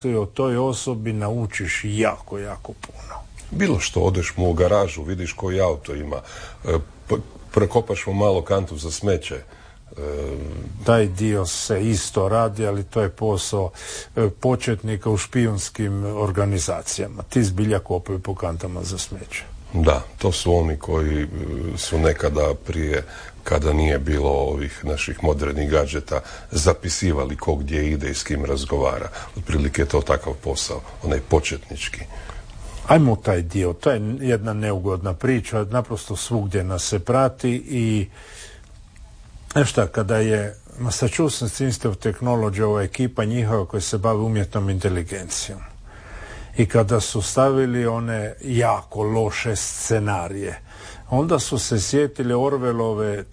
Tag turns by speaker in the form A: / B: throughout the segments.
A: o toj osobi naučiš jako, jako puno.
B: Bilo što, odeš mu u garažu, vidiš koji auto ima, prekopaš mu malo kantu za smeće.
A: Taj dio se isto radi, ali to je posao početnika u špijunskim organizacijama. Ti zbilja kopaju po kantama za smeće.
B: Da, to su oni koji su nekada prije, kada nije bilo ovih naših modernih gadžeta, zapisivali ko gdje ide i s kim razgovara. Otprilike je to takav posao, onaj početnički.
A: Ajmo taj dio, to je jedna neugodna priča, naprosto svugdje nas se prati i šta, kada je Massachusetts Institute of Technology, ova ekipa njihova koja se bavi umjetnom inteligencijom, i kada su stavili one jako loše scenarije, onda su se sjetili Orwellove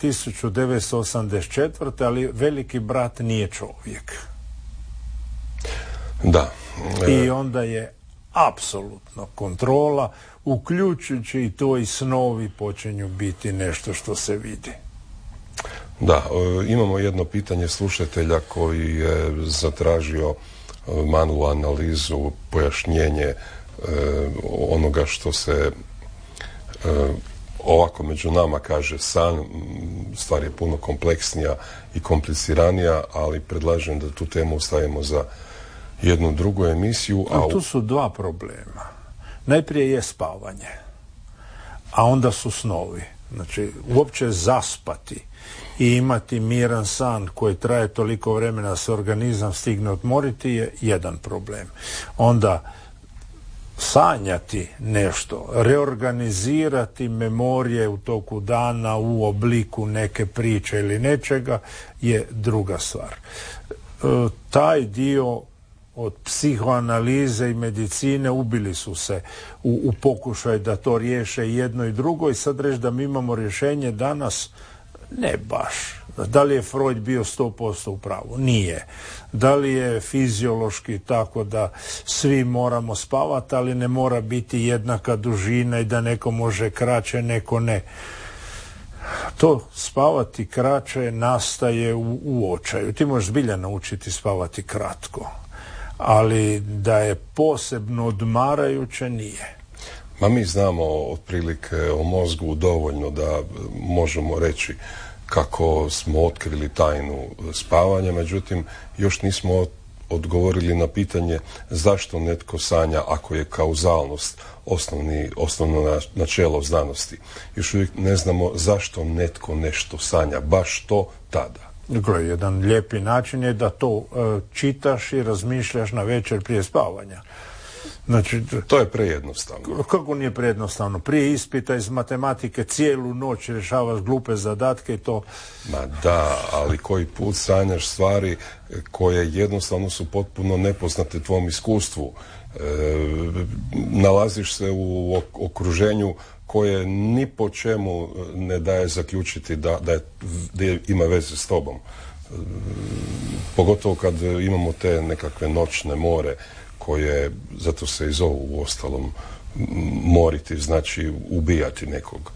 A: 1984. ali veliki brat nije čovjek.
B: Da.
A: I onda je apsolutno kontrola, uključujući i to i snovi počinju biti nešto što se vidi.
B: Da, imamo jedno pitanje slušatelja koji je zatražio malu analizu, pojašnjenje onoga što se ovako među nama kaže san. Stvar je puno kompleksnija i kompliciranija, ali predlažem da tu temu ostavimo za jednu drugu emisiju.
A: Tu su dva problema. Najprije je spavanje, a onda su snovi. Znači, uopće zaspati i imati miran san koji traje toliko vremena da se organizam stigne odmoriti je jedan problem. Onda sanjati nešto, reorganizirati memorije u toku dana u obliku neke priče ili nečega je druga stvar. Taj dio od psihoanalize i medicine ubili su se u pokušaju da to riješe jedno i drugo i sad reći da mi imamo rješenje danas, ne baš. Da li je Freud bio 100% u pravu? Nije. Da li je fiziološki tako da svi moramo spavati, ali ne mora biti jednaka dužina i da neko može kraće, neko ne. To spavati kraće nastaje u očaju. Ti možeš zbilja naučiti spavati kratko, ali da je posebno odmarajuće nije.
B: Ma mi znamo otprilike o mozgu dovoljno da možemo reći kako smo otkrili tajnu spavanja, međutim još nismo odgovorili na pitanje zašto netko sanja ako je kauzalnost osnovno načelo znanosti. Još uvijek ne znamo zašto netko nešto sanja, baš to tada.
A: Gle, jedan lijepi način je da to čitaš i razmišljaš na večer prije spavanja. Znači,
B: to je prejednostavno.
A: Kako nije prejednostavno? Prije ispita iz matematike cijelu noć rješavaš glupe zadatke i to...
B: Ma da, ali koji put sanjaš stvari koje jednostavno su potpuno nepoznate tvom iskustvu. Nalaziš se u okruženju koje ni po čemu ne daje zaključiti da ima veze s tobom. Pogotovo kad imamo te nekakve noćne more koje, zato se i zovu u ostalom moriti, znači ubijati nekog.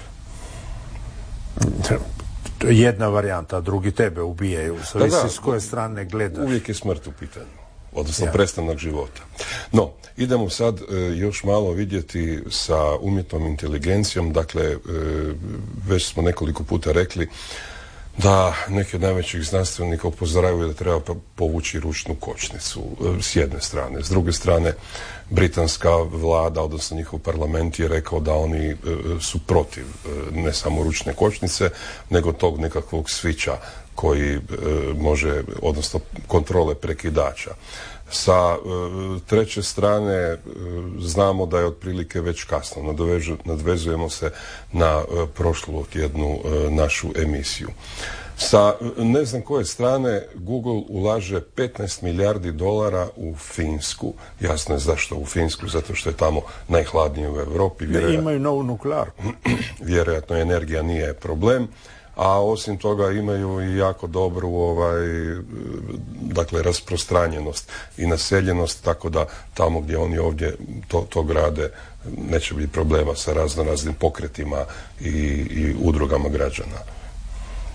A: Jedna varijanta, drugi tebe ubijaju, zavisi s koje strane gledaš.
B: Uvijek je smrt u pitanju, odnosno prestanak života. No, idemo sad još malo vidjeti sa umjetnom inteligencijom, dakle, već smo nekoliko puta rekli da neki od najvećih znanstvenika upozoravaju da treba povući ručnu kočnicu s jedne strane. S druge strane, britanska vlada, odnosno njihov parlament je rekao da oni su protiv ne samo ručne kočnice, nego tog nekakvog svića koji može, odnosno kontrole prekidača. Sa treće strane znamo da je otprilike već kasno. Nadvezujemo se na prošlu tjednu našu emisiju. Sa ne znam koje strane Google ulaže $15 milijardi u Finsku. Jasno je zašto u Finsku, zato što je tamo najhladnije u Europi.
A: Imaju novu nuklearku.
B: Vjerojatno energija nije problem. A osim toga imaju i jako dobru dakle rasprostranjenost i naseljenost, tako da tamo gdje oni ovdje to grade neće biti problema sa raznim pokretima i udrugama građana.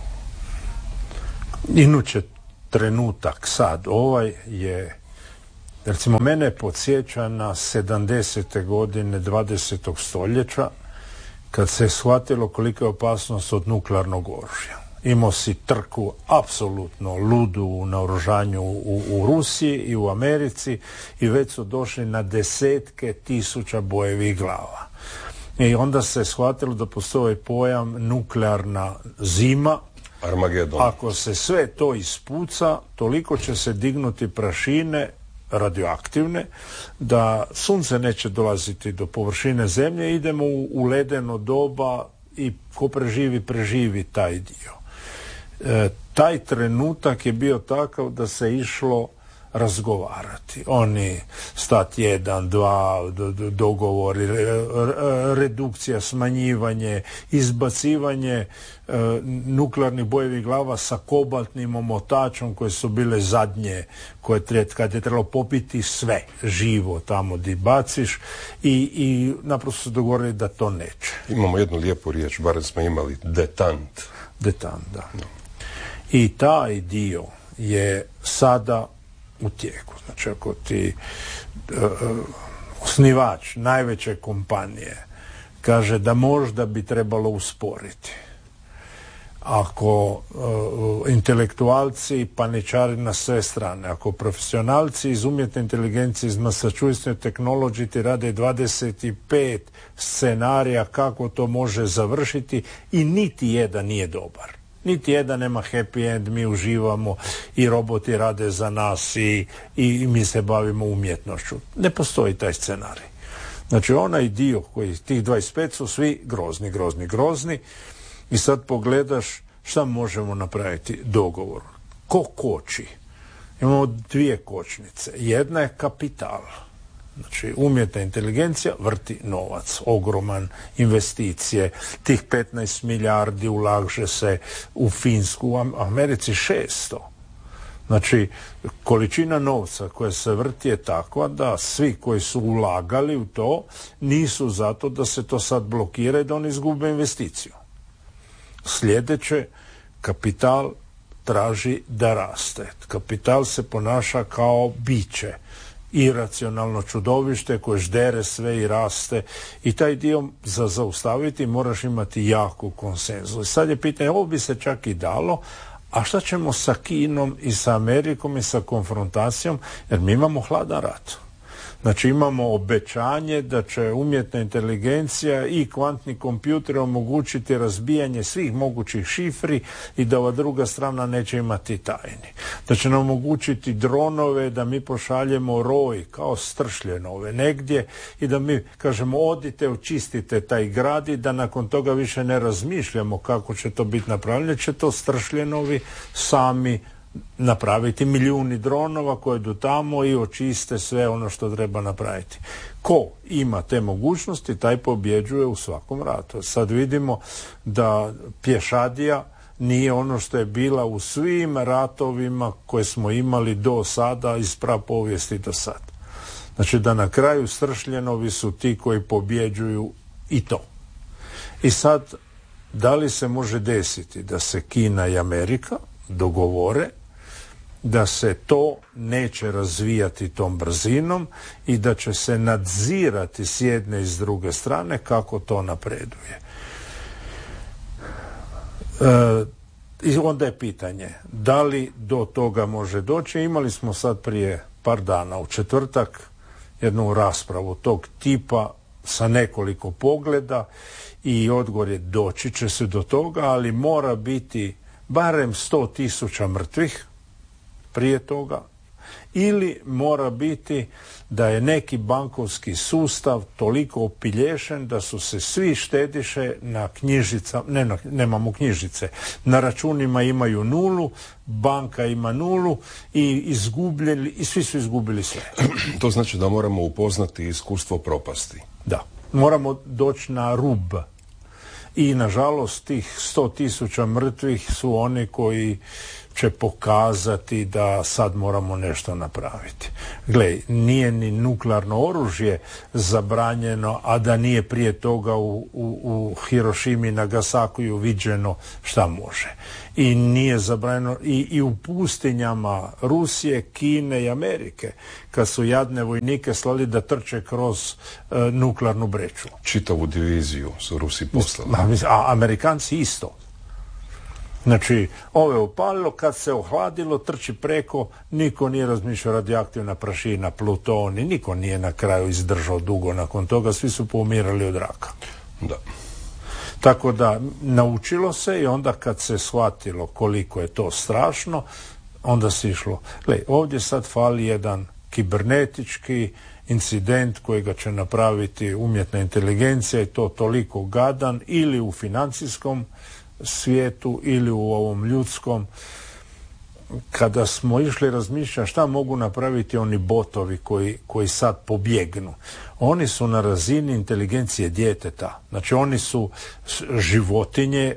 A: Inuće trenutak sad ovaj je Recimo, mene podsjeća na 70. godine 20. stoljeća, kad se shvatilo kolika je opasnost od nuklearnog oružja. Imao si trku apsolutno ludu u naoružanju u Rusiji i u Americi i već su došli na desetke tisuća bojevih glava. I onda se shvatilo da postoji pojam nuklearna zima.
B: Armagedon.
A: Ako se sve to ispuca, toliko će se dignuti prašine radioaktivne, da sunce neće dolaziti do površine zemlje, idemo u ledeno doba i ko preživi taj dio. Taj trenutak je bio takav da se išlo razgovarati. Oni stat 1, 2, dogovori, redukcija, smanjivanje, izbacivanje nuklearnih bojevih glava sa kobaltnim omotačom koje su bile zadnje, kad je trebalo popiti sve živo tamo di baciš i naprosto su dogovorili da to neće.
B: Imamo jednu lijepu riječ, barem smo imali, detant.
A: Detant, da. No. I taj dio je sada u tijeku. Znači, ako ti osnivač najveće kompanije kaže da možda bi trebalo usporiti, ako intelektualci paničari na sve strane, ako profesionalci iz umjetne inteligencije, iz Massachusetts Technology ti rade 25 scenarija kako to može završiti i niti jedan nije dobar. Niti jedan nema happy end, mi uživamo i roboti rade za nas i mi se bavimo umjetnošću. Ne postoji taj scenarij. Znači, onaj dio koji tih 25 su svi grozni i sad pogledaš šta možemo napraviti dogovor. Ko koči? Imamo dvije kočnice. Jedna je kapital. Znači, umjetna inteligencija vrti novac, ogroman, investicije, tih 15 milijardi ulaže se u Finsku, u Americi 600. Znači, količina novca koja se vrti je takva da svi koji su ulagali u to nisu zato da se to sad blokira i da oni izgube investiciju. Sljedeće, kapital traži da raste. Kapital se ponaša kao biće, iracionalno čudovište koje ždere sve i raste i taj dio za zaustaviti moraš imati jaku konsenzus. Sad je pitanje, ovo bi se čak i dalo, a šta ćemo sa Kinom i sa Amerikom i sa konfrontacijom, jer mi imamo hladan rat. Znači, imamo obećanje da će umjetna inteligencija i kvantni kompjuter omogućiti razbijanje svih mogućih šifri i da ova druga strana neće imati tajni. Da će nam omogućiti dronove, da mi pošaljemo roj kao stršljenove negdje i da mi kažemo odite, očistite taj grad i da nakon toga više ne razmišljamo kako će to biti napravljeno, će to stršljenovi sami napraviti, milijuni dronova koji idu tamo i očiste sve ono što treba napraviti. Ko ima te mogućnosti, taj pobjeđuje u svakom ratu. Sad vidimo da pješadija nije ono što je bila u svim ratovima koje smo imali do sada, iz prapovijesti do sad. Znači da na kraju stršljenovi su ti koji pobjeđuju i to. I sad, da li se može desiti da se Kina i Amerika dogovore da se to neće razvijati tom brzinom i da će se nadzirati s jedne i s druge strane kako to napreduje. I onda je pitanje, da li do toga može doći? Imali smo sad prije par dana u četvrtak jednu raspravu tog tipa sa nekoliko pogleda i odgovor je doći će se do toga, ali mora biti barem 100.000 mrtvih prije toga, ili mora biti da je neki bankovski sustav toliko opilješen da su se svi štediše na knjižicama, nemamo knjižice, na računima imaju nulu, banka ima nulu i svi su izgubili sve.
B: To znači da moramo upoznati iskustvo propasti.
A: Da, moramo doći na rub. I nažalost tih 100.000 mrtvih su oni koji će pokazati da sad moramo nešto napraviti. Gle, nije ni nuklearno oružje zabranjeno, a da nije prije toga u Hirošimi i Nagasakiju viđeno šta može. I nije zabranjeno i u pustinjama Rusije, Kine i Amerike, kad su jadne vojnike slali da trče kroz nuklearnu breću.
B: Čitavu diviziju su Rusi poslali.
A: A Amerikanci isto. Znači, ovo je opalilo, kad se ohladilo, trči preko, niko nije razmišljao radioaktivna prašina, pluton, i niko nije na kraju izdržao dugo nakon toga, svi su poumirali od raka.
B: Da.
A: Tako da, naučilo se i onda kad se shvatilo koliko je to strašno, onda se išlo. Ovdje sad fali jedan kibernetički incident kojega će napraviti umjetna inteligencija i to toliko gadan ili u financijskom svijetu ili u ovom ljudskom. Kada smo išli razmišljati šta mogu napraviti oni botovi koji sad pobjegnu, oni su na razini inteligencije djeteta. Znači oni su životinje,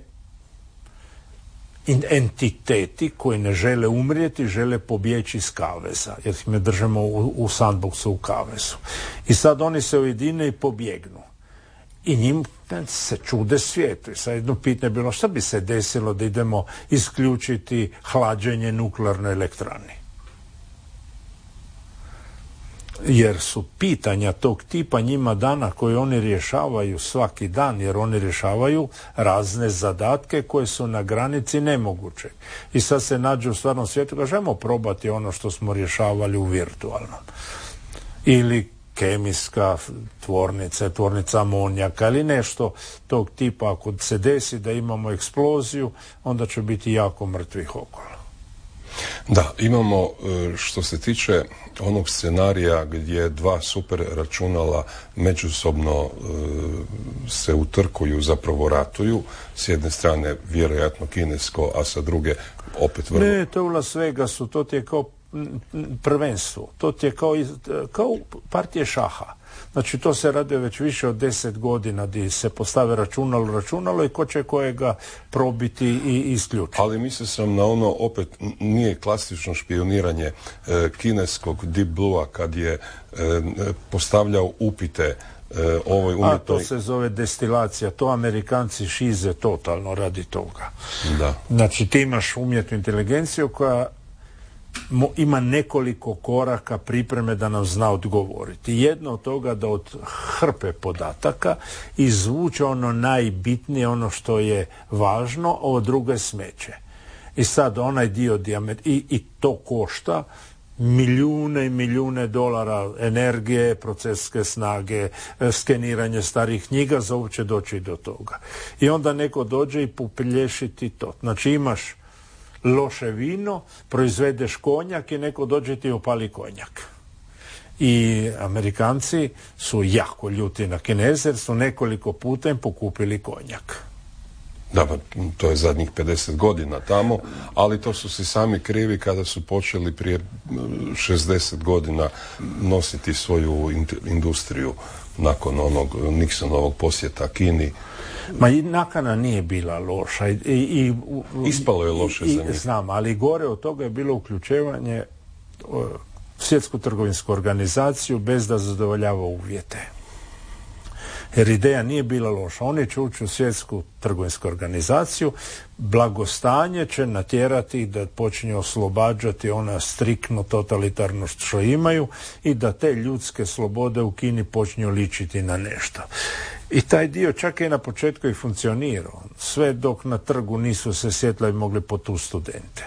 A: entiteti koji ne žele umrijeti, žele pobjeći iz kaveza, jer ih me držimo u sandboxu u kavezu. I sad oni se ujedine i pobjegnu. I njim se čude svijetu. I sad jedno pitanje je bilo šta bi se desilo da idemo isključiti hlađenje nuklearnoj elektrani. Jer su pitanja tog tipa njima dana koje oni rješavaju svaki dan, jer oni rješavaju razne zadatke koje su na granici nemoguće. I sad se nađe u stvarnom svijetu, kažemo probati ono što smo rješavali u virtualnom. Ili kemijska tvornica amonijaka ili nešto tog tipa. Ako se desi da imamo eksploziju, onda će biti jako mrtvih okolo.
B: Da, imamo što se tiče onog scenarija gdje dva super računala međusobno se utrkuju, zapravo ratuju. S jedne strane vjerojatno kinesko, a sa druge opet vrlo...
A: Ne, to u Las Vegasu, to ti je kao prvenstvo. To ti je kao partije šaha. Znači to se radi već više od 10 godina gdje se postave računalo i ko će kojega probiti i isključiti.
B: Ali mislio sam na ono, opet nije klasično špioniranje kineskog Deep Blue-a kad je postavljao upite ovoj umjetnoj...
A: A to se zove destilacija, to Amerikanci šize totalno radi toga.
B: Da.
A: Znači ti imaš umjetnu inteligenciju koja ima nekoliko koraka pripreme da nam zna odgovoriti. Jedno od toga da od hrpe podataka izvuče ono najbitnije, ono što je važno, ovo drugo je smeće. I sad onaj dio i to košta milijune i milijune dolara energije, proceske snage, skeniranje starih knjiga za uopće doći do toga. I onda neko dođe i popelješiti to. Znači imaš loše vino, proizvedeš konjak i neko dođe ti opali konjak. I Amerikanci su jako ljuti na Kineze jer su nekoliko puta im pokupili konjak.
B: Da, to je zadnjih 50 godina tamo, ali to su si sami krivi kada su počeli prije 60 godina nositi svoju industriju nakon onog Nixonovog posjeta Kini.
A: Ma i nakana nije bila loša.
B: Ispalo je loše za njih.
A: Znam, ali gore od toga je bilo uključivanje svjetsku trgovinsku organizaciju bez da zadovoljava uvjete. Jer ideja nije bila loša. Oni će ući u svjetsku trgovinsku organizaciju, blagostanje će natjerati da počinju oslobađati ona striktno totalitarno što imaju i da te ljudske slobode u Kini počinju ličiti na nešto. I taj dio čak i na početku i funkcionirao. Sve dok na trgu nisu se sjetili i mogli potući studente.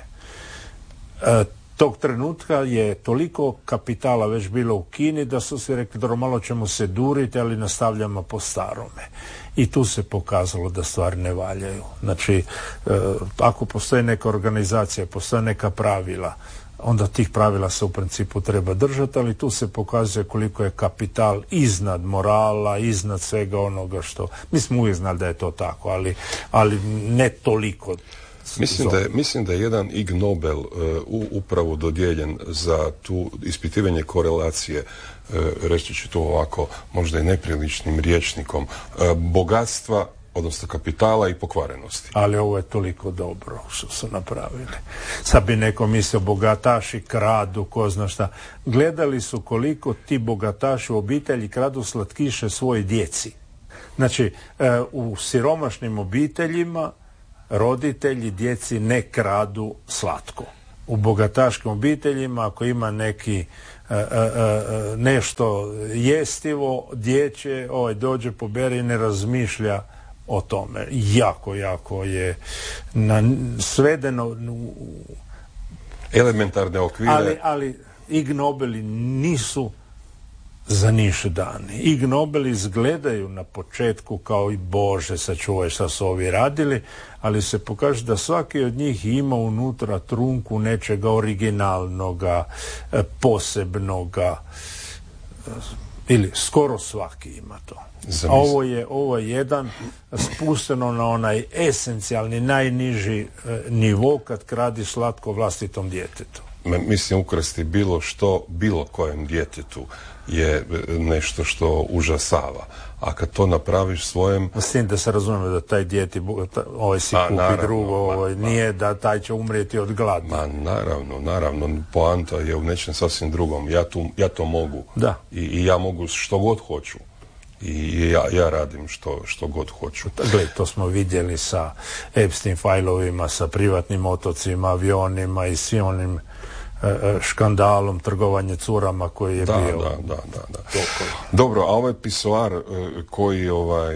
A: Tog trenutka je toliko kapitala već bilo u Kini da su svi rekli da malo ćemo se duriti, ali nastavljamo po starome. I tu se pokazalo da stvari ne valjaju. Znači, ako postoji neka organizacija, postoje neka pravila, onda tih pravila se u principu treba držati, ali tu se pokazuje koliko je kapital iznad morala, iznad svega onoga što... Mi smo uvijek znali da je to tako, ali ne toliko.
B: Mislim da je jedan Ig Nobel upravo dodijeljen za tu ispitivanje korelacije, reći ću to ovako, možda i nepriličnim rječnikom, bogatstva odnosno kapitala i pokvarenosti.
A: Ali ovo je toliko dobro što su napravili. Sad bi neko mislio bogataši kradu, ko zna šta. Gledali su koliko ti bogataši u obitelji kradu slatkiše svojoj djeci. Znači, u siromašnim obiteljima roditelji djeci ne kradu slatko. U bogataškim obiteljima, ako ima neki nešto jestivo, dječje, dođe, pobere i ne razmišlja o tome. Jako je svedeno
B: elementarne okvire.
A: Ali Ig Nobeli nisu za niš dani. Ig Nobeli izgledaju na početku kao i Bože sačuvaj šta su ovi radili, ali se pokaže da svaki od njih ima unutra trunku nečega originalnoga, posebnoga, ili skoro svaki ima to. Ovo je jedan spusteno na onaj esencijalni, najniži nivo kad kradi slatko vlastitom djetetu.
B: Mislim, ukrasti bilo što, bilo kojem djetetu je nešto što užasava. A kad to napraviš svojem...
A: S tim da se razumije da taj dijete, ovaj si kupi drugo, nije da taj će umrijeti od gladi.
B: Naravno. Poanta je u nečem sasvim drugom. Ja to mogu.
A: Da.
B: I ja mogu što god hoću. I ja radim što god hoću.
A: Gle, to smo vidjeli sa Epstein fajlovima, sa privatnim otocima, avionima i svim onim škandalom trgovanje curama koji je bio.
B: Da. Dobro, a ovaj pisoar koji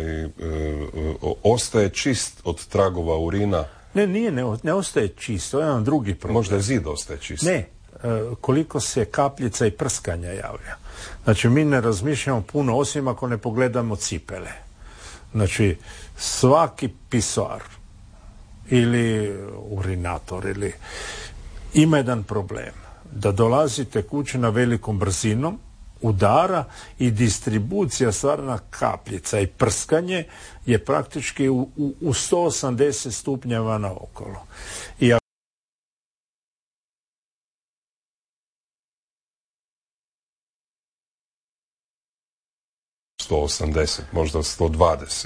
B: ostaje čist od tragova urina?
A: Ne ostaje čist, to je jedan drugi problem.
B: Možda je zid ostaje čist.
A: Ne, koliko se kapljica i prskanja javlja. Znači, mi ne razmišljamo puno, osim ako ne pogledamo cipele. Znači, svaki pisoar ili urinator ili ima jedan problem. Da dolazite kući na velikom brzinom, udara i distribucija stvarna kapljica i prskanje je praktički u 180 stupnjeva naokolo. I
B: 180, možda 120.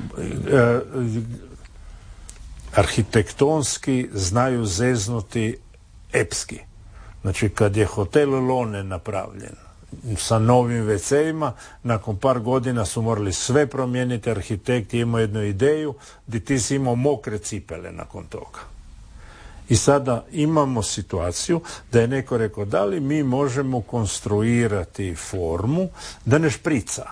A: Arhitektonski znaju zeznuti epski. Znači, kad je hotel Lone napravljen sa novim WC-ima, nakon par godina su morali sve promijeniti. Arhitekt je imao jednu ideju gdje ti si imao mokre cipele nakon toga. I sada imamo situaciju da je neko rekao, da li mi možemo konstruirati formu da ne šprica.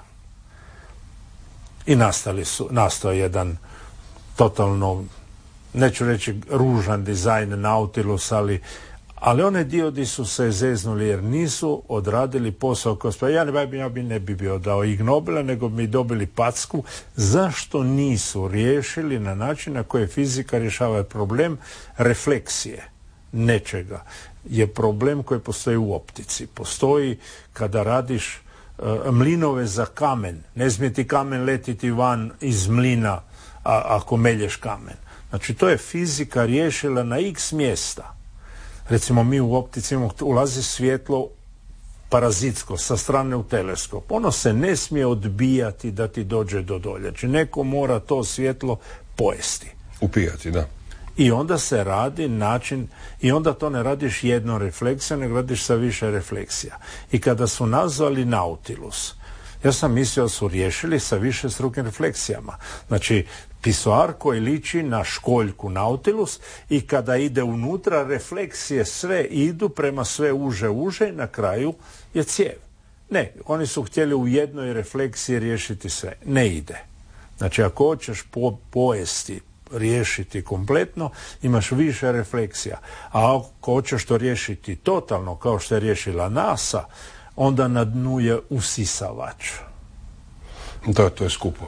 A: I nastao jedan totalno, neću reći ružan dizajn Nautilus, ali one dio gdje su se zeznuli jer nisu odradili posao koji ja ne bi bio dao Ig Nobela, nego bi dobili packu. Zašto nisu riješili na način na koji fizika rješava problem refleksije nečega? Je problem koji postoji u optici. Postoji kada radiš mlinove za kamen. Ne smije ti kamen letiti van iz mlina ako melješ kamen. Znači, to je fizika riješila na x mjesta. Recimo, mi u optici ulazi svjetlo parazitsko sa strane u teleskop. Ono se ne smije odbijati da ti dođe do dolje. Znači, neko mora to svjetlo pojesti.
B: Upijati, da.
A: I onda se radi način, i onda to ne radiš jednom refleksijom, nego radiš sa više refleksija. I kada su nazvali Nautilus, ja sam mislio da su riješili sa višestrukim refleksijama. Znači, pisoar koji liči na školjku Nautilus i kada ide unutra, refleksije sve idu prema sve uže, na kraju je cijev. Ne, oni su htjeli u jednoj refleksiji riješiti sve. Ne ide. Znači, ako hoćeš pojesti, riješiti kompletno, imaš više refleksija. A ako hoćeš to riješiti totalno, kao što je riješila NASA, onda na dnu je usisavač.
B: Da, to je skupo.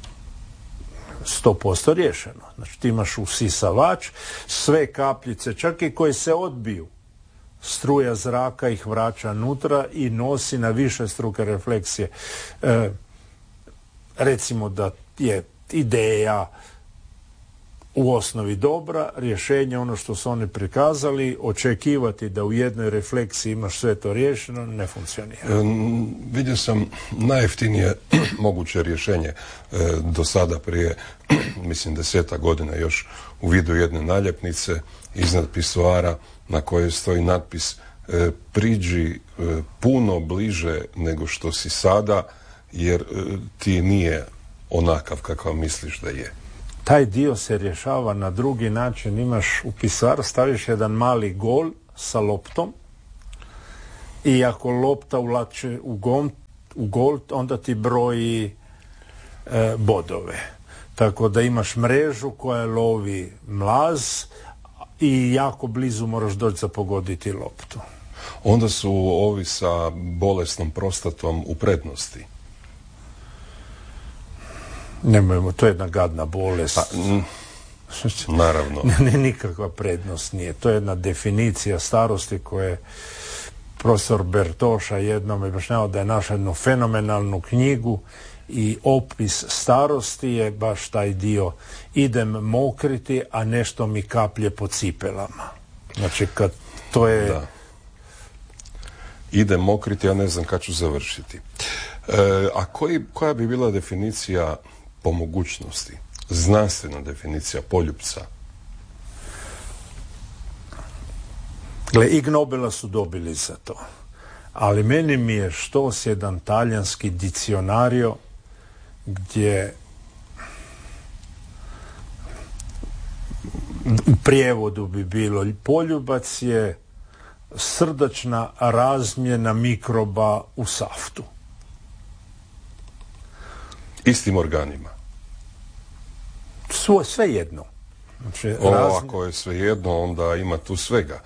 A: 100% riješeno. Znači, ti imaš usisavač, sve kapljice, čak i koje se odbiju, struja zraka ih vraća nutra i nosi na više struke refleksije. Recimo da je ideja u osnovi dobra, rješenje ono što su oni prikazali, očekivati da u jednoj refleksiji imaš sve to riješeno, ne funkcionira.
B: Vidio sam najjeftinije moguće rješenje do sada prije, mislim 10 godina još, u vidu jedne naljepnice iznad pisoara na kojoj stoji natpis priđi puno bliže nego što si sada, jer ti nije onakav kakav misliš da je.
A: Taj dio se rješava na drugi način. Imaš u pisoar, staviš jedan mali gol sa loptom i ako lopta ulače u gol, onda ti broji bodove. Tako da imaš mrežu koja lovi mlaz i jako blizu moraš doći za pogoditi loptu.
B: Onda su ovi sa bolesnom prostatom u prednosti.
A: Nemojmo, to je jedna gadna bolest.
B: Naravno.
A: Nikakva prednost nije. To je jedna definicija starosti koje profesor Bertoša jednom objašnjavao da je našao jednu fenomenalnu knjigu i opis starosti je baš taj dio idem mokriti, a nešto mi kaplje po cipelama. Znači kad to je...
B: Da. Idem mokriti, ja ne znam kad ću završiti. A koja bi bila definicija po mogućnosti, znanstvena definicija poljupca?
A: Gle, Ig Nobela su dobili za to. Ali meni mi je štos jedan talijanski dikcionario gdje u prijevodu bi bilo poljubac je srdačna razmjena mikroba u saftu.
B: Istim organima.
A: Sve jedno. Znači,
B: ako je sve jedno, onda ima tu svega.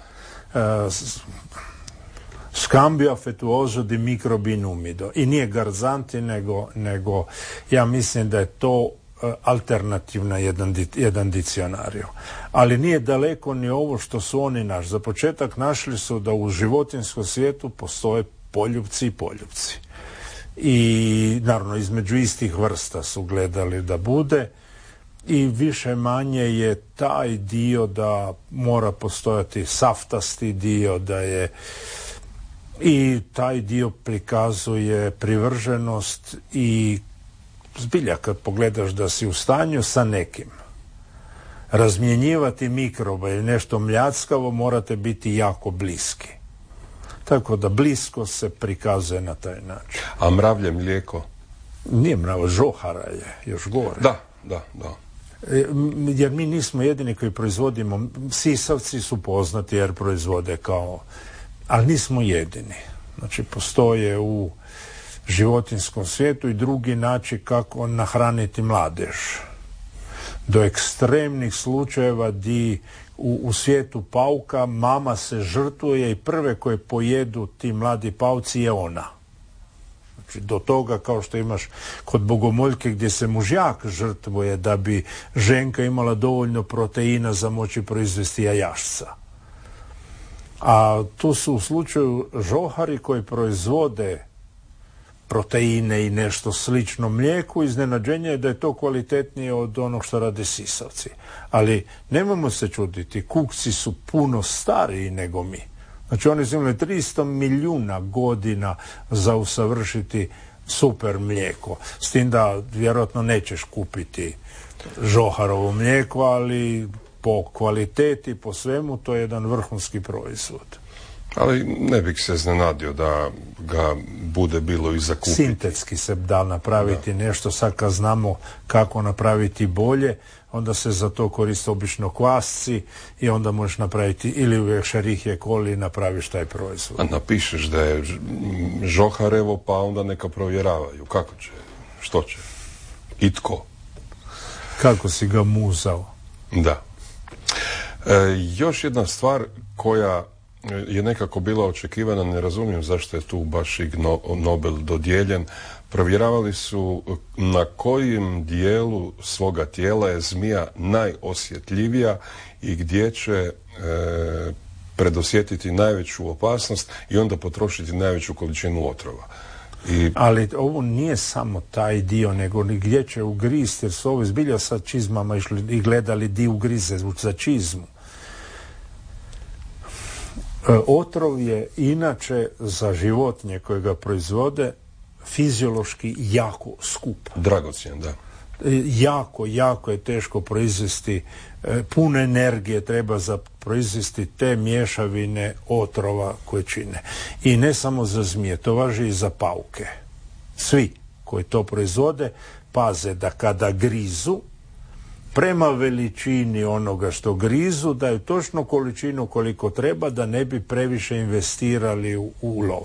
A: Scambio affettuoso di microbi in umido. I nije Garzanti, nego ja mislim da je to alternativna jedan dikcionario. Ali nije daleko ni ovo što su oni našli. Za početak našli su da u životinjskom svijetu postoje poljupci i poljupci. I naravno između istih vrsta su gledali da bude i više manje je taj dio da mora postojati saftasti dio, da je i taj dio prikazuje privrženost i zbilja kad pogledaš da si u stanju sa nekim razmjenjivati mikroba ili nešto mljackavo, morate biti jako bliski. Tako da blisko se prikazuje na taj način.
B: A mravlje mlijeko?
A: Nije mravo, žohara je još gore.
B: Da.
A: Jer mi nismo jedini koji proizvodimo, sisavci su poznati jer proizvode ali nismo jedini. Znači postoje u životinjskom svijetu i drugi način kako nahraniti mladež. Do ekstremnih slučajeva di u svijetu pauka mama se žrtvuje i prve koje pojedu ti mladi pauci je ona. Znači do toga kao što imaš kod bogomoljke gdje se mužjak žrtvuje da bi ženka imala dovoljno proteina za moći proizvesti jajašca. A tu su u slučaju žohari koji proizvode proteine i nešto slično mlijeku, iznenađenje je da je to kvalitetnije od onog što rade sisavci. Ali nemojmo se čuditi, kukci su puno stariji nego mi. Znači oni su imali 300 milijuna godina za usavršiti super mlijeko. S tim da vjerojatno nećeš kupiti žoharovo mlijeko, ali po kvaliteti, po svemu, to je jedan vrhunski proizvod.
B: Ali ne bih se iznenadio da ga bude bilo i za kupiti.
A: Sintetski se da napraviti nešto, sad kad znamo kako napraviti bolje, onda se za to koriste obično kvasci i onda možeš napraviti ili u Escherichia coli napraviš taj proizvod.
B: A napišeš da je žoharevo, pa onda neka provjeravaju. Kako će? Što će? I tko?
A: Kako si ga muzao?
B: Da. Još jedna stvar koja je nekako bila očekivana, ne razumijem zašto je tu baš Ig Nobel dodijeljen. Provjeravali su na kojem dijelu svoga tijela je zmija najosjetljivija i gdje će predosjetiti najveću opasnost i onda potrošiti najveću količinu otrova.
A: Ali ovo nije samo taj dio, nego gdje će ugristi, jer su ovi zbilja sa čizmama išli i gledali di ugrize za čizmu. Otrov je inače za životinje koje ga proizvode fiziološki jako skup.
B: Dragocjen, da.
A: Jako je teško proizvesti, puno energije treba za proizvesti te mješavine otrova koje čine. I ne samo za zmije, to važi i za pauke. Svi koji to proizvode paze da kada grizu, prema veličini onoga što grizu, daju točno količinu koliko treba da ne bi previše investirali u lov.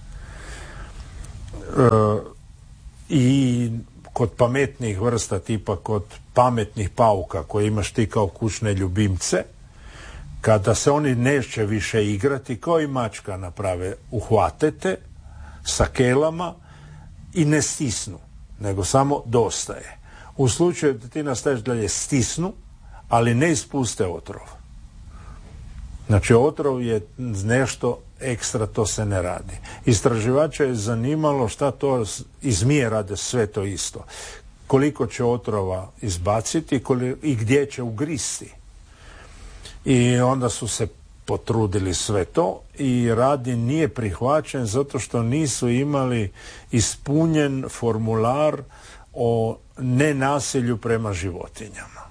A: I kod pametnih vrsta, tipa kod pametnih pauka koje imaš ti kao kućne ljubimce, kada se oni neće više igrati, kao i mačka naprave, uhvatete sa kelama i ne stisnu, nego samo dosta je. U slučaju da ti nastaviš dalje stisnu, ali ne ispuste otrov. Znači otrov je nešto ekstra, to se ne radi. Istraživača je zanimalo šta to, i zmije rade sve to isto. Koliko će otrova izbaciti i gdje će ugristi. I onda su se potrudili sve to i radi nije prihvaćen zato što nisu imali ispunjen formular o nenasilju prema životinjama.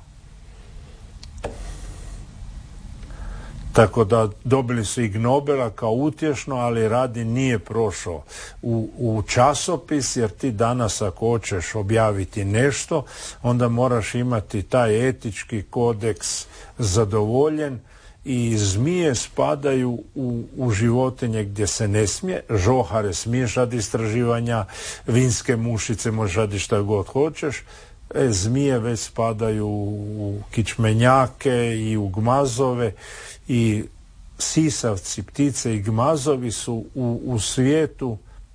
A: Tako da dobili su ig Nobela kao utješno, ali radi nije prošao u časopis, jer ti danas ako hoćeš objaviti nešto, onda moraš imati taj etički kodeks zadovoljen i zmije spadaju u životinje gdje se ne smije, žohare smiješ radi istraživanja, vinske mušice možeš radi šta god hoćeš, zmije već spadaju u kičmenjake i u gmazove i sisavci, ptice i gmazovi su u svijetu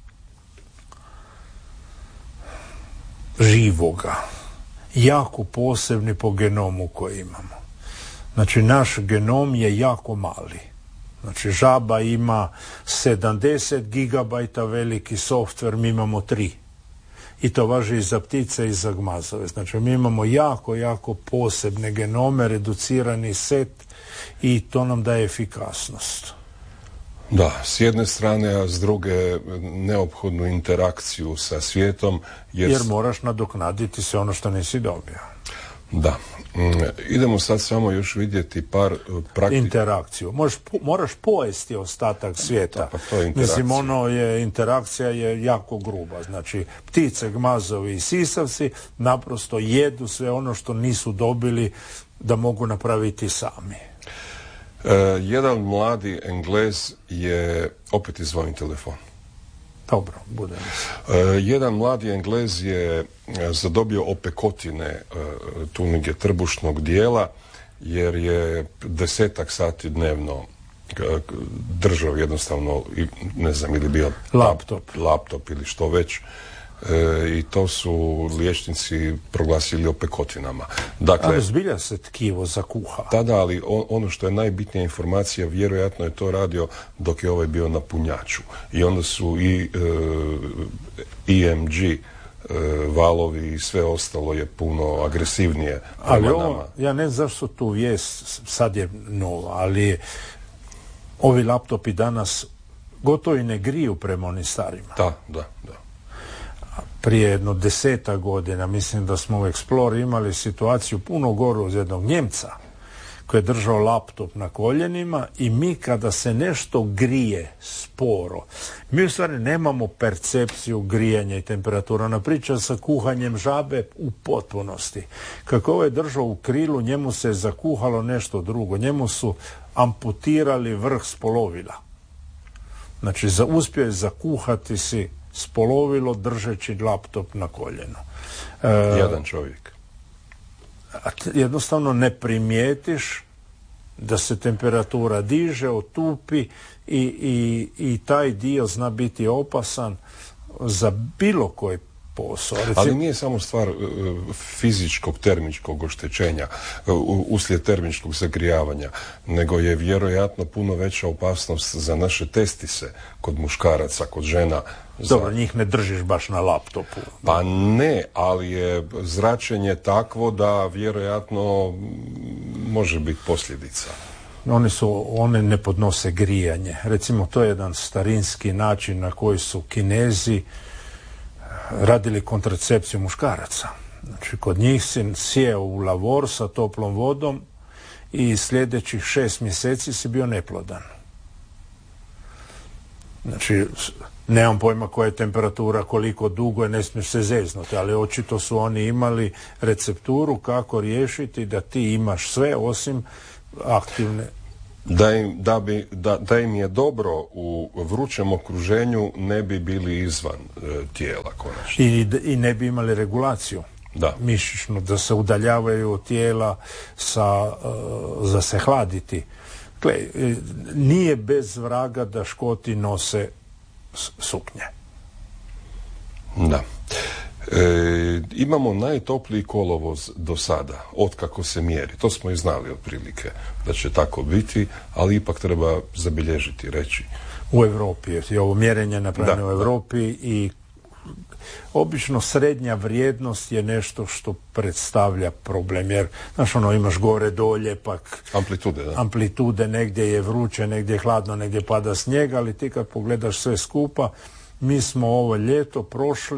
A: živoga jako posebni po genomu koji imamo. Znači naš genom je jako mali. Znači žaba ima 70 gigabajta veliki softver, mi imamo 3. I to važi i za ptice i za gmazove. Znači mi imamo jako posebne genome, reducirani set i to nam daje efikasnost.
B: Da, s jedne strane, a s druge neophodnu interakciju sa svijetom.
A: Jer moraš nadoknaditi sve ono što nisi dobio.
B: Da. Idemo sad samo još vidjeti par
A: interakciju. Moraš pojesti ostatak svijeta.
B: Da, pa to je interakcija.
A: Mislim, interakcija je jako gruba. Znači, ptice, gmazovi i sisavci naprosto jedu sve ono što nisu dobili da mogu napraviti sami.
B: Jedan mladi Englez je opet izvonio telefon.
A: Dobro, bude.
B: Jedan mladi Englez je zadobio opekotine tunige trbušnog dijela jer je 10 sati dnevno držao jednostavno, ne znam, ili bio laptop ili što već, i to su liječnici proglasili opekotinama. Dakle,
A: ali zbilja se tkivo zakuha.
B: Tada, ali ono što je najbitnija informacija, vjerojatno je to radio dok je ovaj bio na punjaču. I onda su i EMG valovi i sve ostalo je puno agresivnije prema nama.
A: Ja ne znam zašto tu vijest sad je nova, ali ovi laptopi danas gotovo i ne griju prema onim starima.
B: Da.
A: Prije jedno 10 godina, mislim da smo u Explorer imali situaciju puno goru od jednog Njemca koji je držao laptop na koljenima i mi kada se nešto grije sporo, mi u stvari nemamo percepciju grijanja i temperatura. Ona priča sa kuhanjem žabe u potpunosti. Kako ovo je držao u krilu, njemu se je zakuhalo nešto drugo. Njemu su amputirali vrh spolovila. Znači, uspio je zakuhati si spolovilo držeći laptop na koljenu.
B: Jedan čovjek.
A: Jednostavno ne primijetiš da se temperatura diže, otupi i taj dio zna biti opasan za bilo koji posao.
B: Ali nije samo stvar fizičkog, termičkog oštećenja uslijed termičkog zagrijavanja, nego je vjerojatno puno veća opasnost za naše testise kod muškaraca, kod žena.
A: Dobro, njih ne držiš baš na laptopu.
B: Pa ne, ali je zračenje takvo da vjerojatno može biti posljedica.
A: One ne podnose grijanje. Recimo, to je jedan starinski način na koji su Kinezi radili kontracepciju muškaraca. Znači, kod njih si sjeo u lavor sa toplom vodom i sljedećih 6 mjeseci si bio neplodan. Znači, nemam pojma koja je temperatura, koliko dugo je, ne smiješ se zeznuti, ali očito su oni imali recepturu kako riješiti da ti imaš sve osim aktivne.
B: Da im je dobro u vrućem okruženju, ne bi bili izvan tijela konačno.
A: I ne bi imali regulaciju mišićnu, da se udaljavaju od tijela za se hladiti. Gle, nije bez vraga da Škoti nose suknje.
B: Da. Imamo najtopliji kolovoz do sada, otkako se mjeri. To smo i znali otprilike da će tako biti, ali ipak treba zabilježiti, reći.
A: U Europi je ovo mjerenje napravljeno u Europi i obično srednja vrijednost je nešto što predstavlja problem, jer znaš, imaš gore dolje, pak amplitude, negdje je vruće, negdje je hladno, negdje pada snijeg, ali ti kad pogledaš sve skupa, mi smo ovo ljeto prošli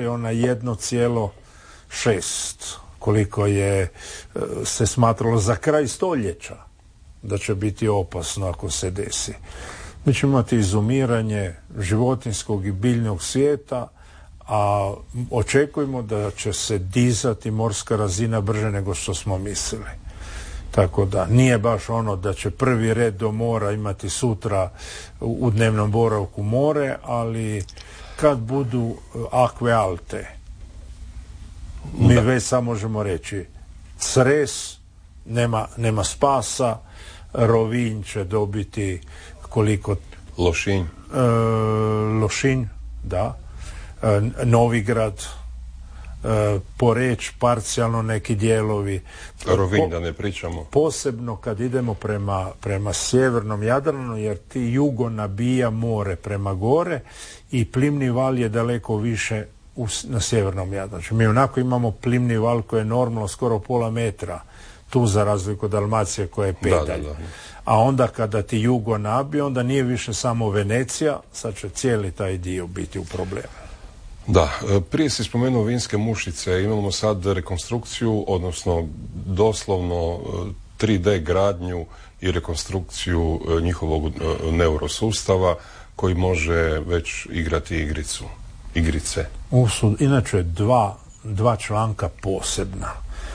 A: 1,6, koliko je se smatralo za kraj stoljeća da će biti opasno ako se desi. Mi ćemo imati izumiranje životinjskog i biljnog svijeta, a očekujemo da će se dizati morska razina brže nego što smo mislili. Tako da nije baš da će prvi red do mora imati sutra u dnevnom boravku more, ali kad budu akve alte, mi već samo možemo reći Cres, nema spasa, Rovinj će dobiti koliko... Lošinj, da. Novigrad, Poreč, parcijalno neki dijelovi.
B: Rovinj, da ne pričamo.
A: Posebno kad idemo prema sjevernom Jadranu, jer ti jugo nabija more prema gore i plimni val je daleko više na sjevernom Jadranu. Znači, mi onako imamo plimni val koji je normalno skoro pola metra, tu za razliku od Dalmacije koja je pedalj. Da. A onda kada ti jugo nabije, onda nije više samo Venecija, sad će cijeli taj dio biti u problemu.
B: Da, prije si spomenuo vinske mušice, imamo sad rekonstrukciju, odnosno doslovno 3D gradnju i rekonstrukciju njihovog neurosustava koji može već igrati igrice.
A: Ovo su inače dva članka posebna.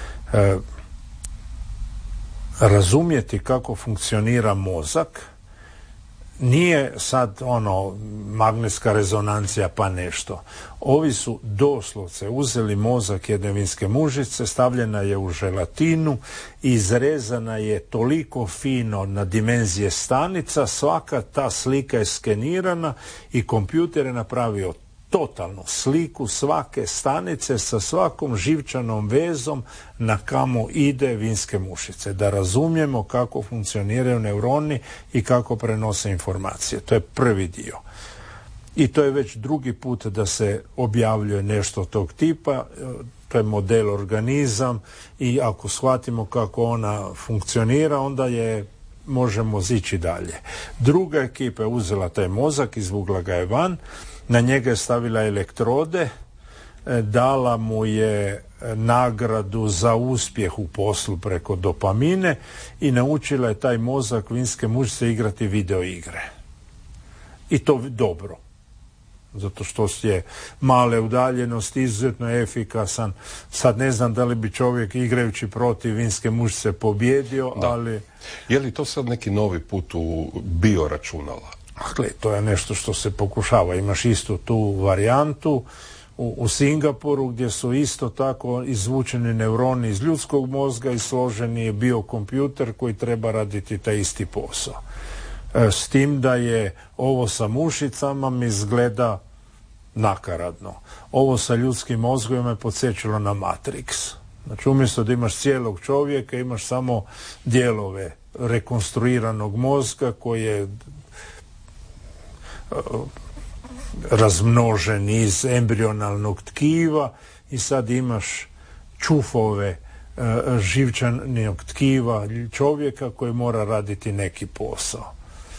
A: Razumjeti kako funkcionira mozak nije sad magnetska rezonancija pa nešto. Ovi su doslovce uzeli mozak jedne vinske mušice, stavljena je u želatinu, izrezana je toliko fino na dimenzije stanica, svaka ta slika je skenirana i kompjuter je napravio totalnu sliku svake stanice sa svakom živčanom vezom na kamo ide vinske mušice. Da razumijemo kako funkcioniraju neuroni i kako prenose informacije. To je prvi dio. I to je već drugi put da se objavljuje nešto tog tipa. To je model organizam i ako shvatimo kako ona funkcionira, onda možemo zići dalje. Druga ekipa je uzela taj mozak, izvukla ga je van, na njega je stavila elektrode, dala mu je nagradu za uspjeh u poslu preko dopamine i naučila je taj mozak vinske mušice igrati video igre. I to dobro. Zato što je male udaljenosti, izuzetno efikasan. Sad ne znam da li bi čovjek igrajući protiv vinske mušice pobjedio, ali...
B: Je li to sad neki novi put u bioračunala?
A: Dakle, to je nešto što se pokušava. Imaš istu tu varijantu u Singapuru gdje su isto tako izvučeni neuroni iz ljudskog mozga i složeni je biokompjuter koji treba raditi taj isti posao. S tim da je ovo sa mušicama mi izgleda nakaradno. Ovo sa ljudskim mozgom je podsjećalo na Matrix. Znači, umjesto da imaš cijelog čovjeka, imaš samo dijelove rekonstruiranog mozga koji je razmnožen iz embrionalnog tkiva i sad imaš čufove živčanog tkiva čovjeka koji mora raditi neki posao.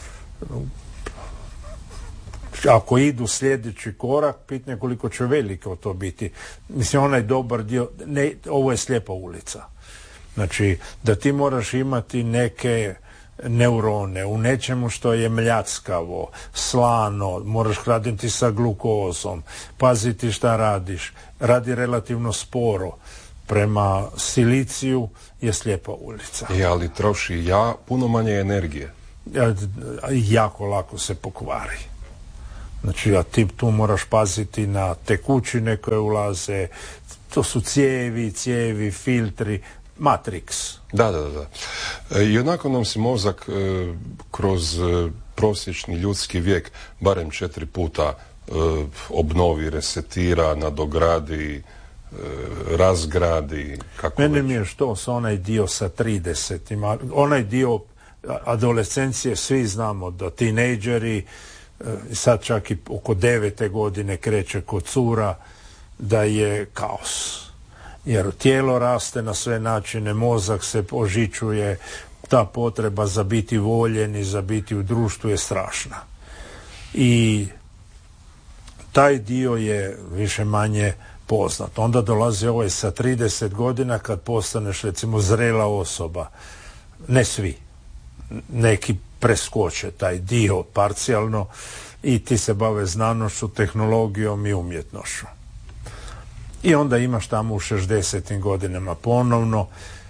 A: Ako idu sljedeći korak, pitanje koliko će veliko to biti. Mislim, onaj dobar dio, ne, ovo je slijepa ulica. Znači, da ti moraš imati neke neurone u nečemu što je mljackavo, slano, moraš raditi sa glukozom, paziti šta radiš, radi relativno sporo. Prema siliciju je slijepa ulica.
B: Ali troši puno manje energije.
A: Jako lako se pokvari. Znači, a ti tu moraš paziti na tekućine koje ulaze, to su cijevi, filtri, Matrix.
B: Da. I onako nam se mozak kroz prosječni ljudski vijek barem 4 puta obnovi, resetira, nadogradi, razgradi.
A: Mene mi je što sa onaj dio sa 30-ima, onaj dio adolescencije, svi znamo da tinejdžeri, sad čak i oko 9. godine kreće kod cura, da je kaos. Jer tijelo raste na sve načine, mozak se ožičuje, ta potreba za biti voljen i za biti u društvu je strašna. I taj dio je više manje poznat. Onda dolazi ovaj sa 30 godina kad postaneš recimo zrela osoba. Ne svi. Neki preskoče taj dio parcijalno i ti se bave znanošću, tehnologijom i umjetnošću. I onda imaš tamo u 60. godinama ponovno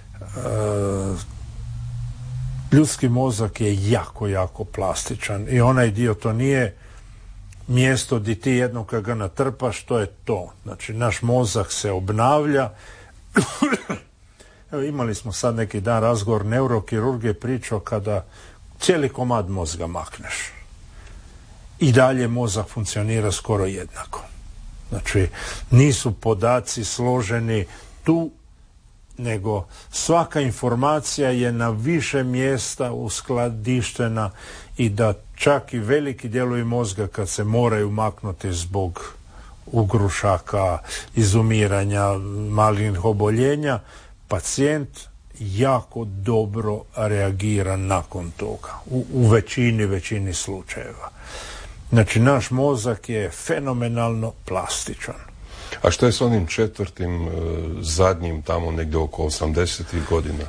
A: ljudski mozak je jako plastičan i onaj dio, to nije mjesto gdje ti jednom kad ga natrpaš, to je to. Znači, naš mozak se obnavlja. Evo, imali smo sad neki dan razgovor, neurokirurg je pričao kada cijeli komad mozga makneš. I dalje mozak funkcionira skoro jednako. Znači, nisu podaci složeni tu, nego svaka informacija je na više mjesta uskladištena i da čak i veliki dijelovi mozga kad se moraju maknuti zbog ugrušaka, izumiranja, malignih oboljenja, pacijent jako dobro reagira nakon toga. U većini slučajeva. Znači, naš mozak je fenomenalno plastičan.
B: A što je s onim 4. zadnjim tamo negdje oko 80. godina?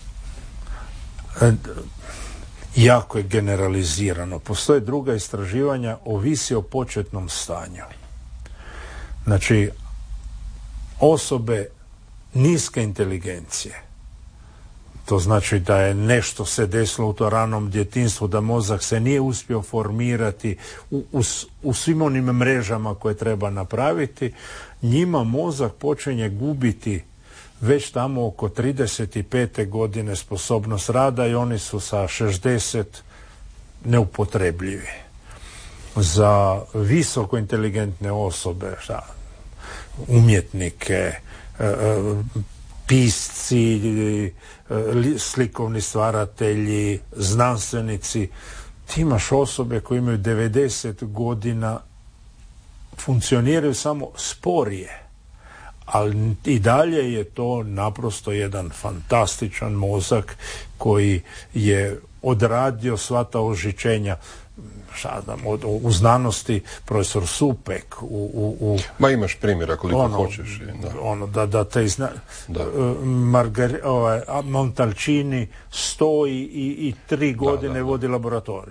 A: Jako je generalizirano. Postoje druga istraživanja, ovisi o početnom stanju. Znači, osobe niske inteligencije, to znači da je nešto se desilo u to ranom djetinjstvu, da mozak se nije uspio formirati u svim onim mrežama koje treba napraviti, njima mozak počinje gubiti već tamo oko 35. godine sposobnost rada i oni su sa 60 neupotrebljivi. Za visoko inteligentne osobe, umjetnike, pisci, slikovni stvaratelji, znanstvenici, ti imaš osobe koje imaju 90 godina, funkcioniraju samo sporije, ali i dalje je to naprosto jedan fantastičan mozak koji je odradio sva ta ožičenja. U znanosti profesor Supek
B: ma imaš primjera koliko hoćeš.
A: Da te Montalcini stoji i 3 godine vodi laboratorij.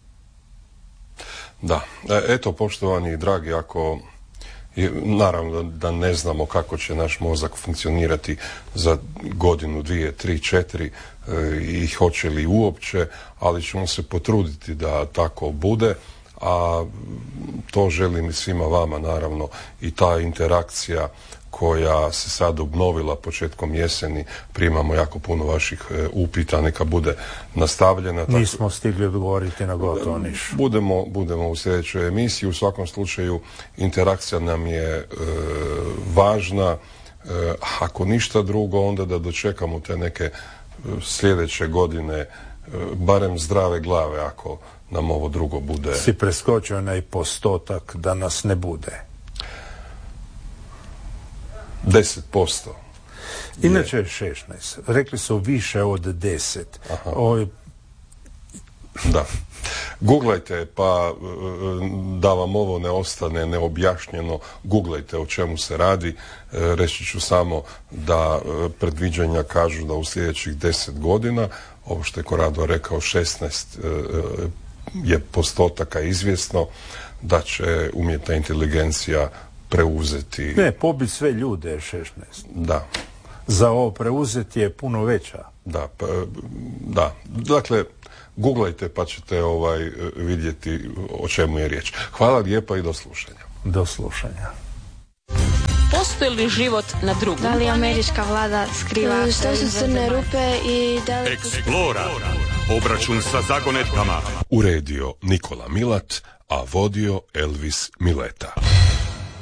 B: Da, eto poštovani dragi, ako naravno da ne znamo kako će naš mozak funkcionirati za godinu, 2, 3, 4 i hoće li uopće, ali ćemo se potruditi da tako bude, a to želim i svima vama naravno, i ta interakcija koja se sad obnovila početkom jeseni. Primamo jako puno vaših upita, neka bude nastavljena.
A: Nismo stigli odgovoriti na gotovo niš.
B: Budemo u sljedećoj emisiji. U svakom slučaju interakcija nam je važna. Ako ništa drugo, onda da dočekamo te neke sljedeće godine barem zdrave glave, ako nam ovo drugo bude.
A: Si preskočio onaj postotak da nas ne bude.
B: 10%.
A: Inače je 16. Rekli su više od 10.
B: Da. Googlajte, pa da vam ovo ne ostane neobjašnjeno, googlajte o čemu se radi. Reći ću samo da predviđanja kažu da u sljedećih 10 godina, ovo što je Korado rekao, 16 je postotaka izvjesno da će umjetna inteligencija preuzeti...
A: Ne, pobiti sve ljude je 16.
B: Da.
A: Za ovo preuzeti je puno veća.
B: Da, da. Dakle, googlajte pa ćete vidjeti o čemu je riječ. Hvala lijepa i do slušanja.
A: Do slušanja.
C: Postoji li život na drugom?
D: Da li američka vlada skriva
E: što su crne rupe i da li...
F: Eksplora. Obračun sa zagonetkama.
B: Uredio Nikola Milat, a vodio Elvis Mileta.